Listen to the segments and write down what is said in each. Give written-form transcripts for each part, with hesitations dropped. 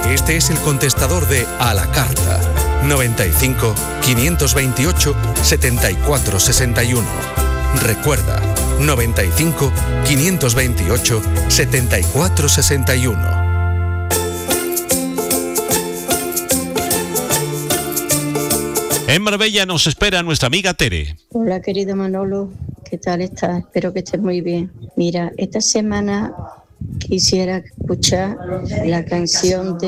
Este es el contestador de A la Carta. 95 528 74 61. Recuerda, 95 528 74 61. En Marbella nos espera nuestra amiga Tere. Hola, querido Manolo, ¿qué tal estás? Espero que estés muy bien. Mira, esta semana quisiera escuchar la canción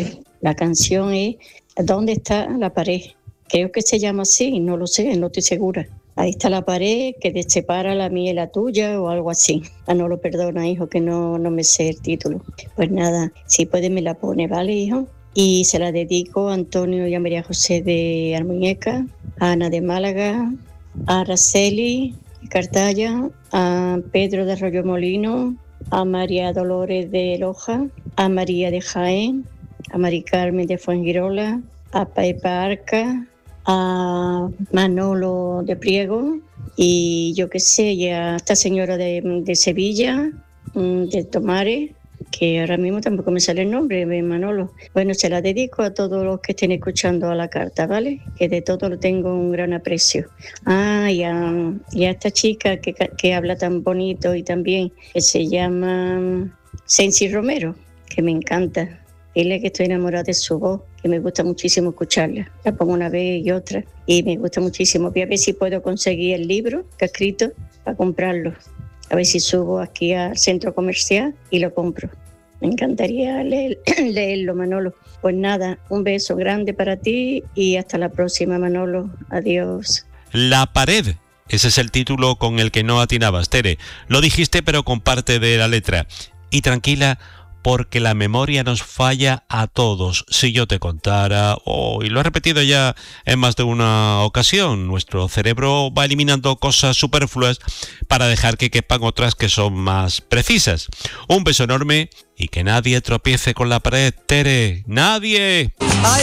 es ¿Dónde está la pared? Creo que se llama así, no lo sé, no estoy segura. Ahí está la pared que te separa la mía y la tuya o algo así. Manolo, perdona, hijo, que no me sé el título. Pues nada, si puedes me la pone, ¿vale, hijo? Y se la dedico a Antonio y a María José de Almuñeca, a Ana de Málaga, a Araceli de Cartaya, a Pedro de Arroyo Molino, a María Dolores de Loja, a María de Jaén, a Mari Carmen de Fuengirola, a Pepa Arca, a Manolo de Priego y yo qué sé, y a esta señora de Sevilla, de Tomares, que ahora mismo tampoco me sale el nombre, Manolo. Bueno, se la dedico a todos los que estén escuchando A la Carta, ¿vale? Que de todo lo tengo un gran aprecio. Y a esta chica que habla tan bonito y tan bien, que se llama Sensi Romero, que me encanta. Dile que estoy enamorada de su voz, que me gusta muchísimo escucharla. La pongo una vez y otra y me gusta muchísimo. Voy a ver si puedo conseguir el libro que ha escrito para comprarlo. A ver si subo aquí al centro comercial y lo compro. Me encantaría leerlo, Manolo. Pues nada, un beso grande para ti y hasta la próxima, Manolo. Adiós. La pared. Ese es el título con el que no atinabas, Tere. Lo dijiste, pero con parte de la letra. Y tranquila, porque la memoria nos falla a todos. Si yo te contara, y lo he repetido ya en más de una ocasión, nuestro cerebro va eliminando cosas superfluas para dejar que quepan otras que son más precisas. Un beso enorme y que nadie tropiece con la pared, Tere. ¡Nadie!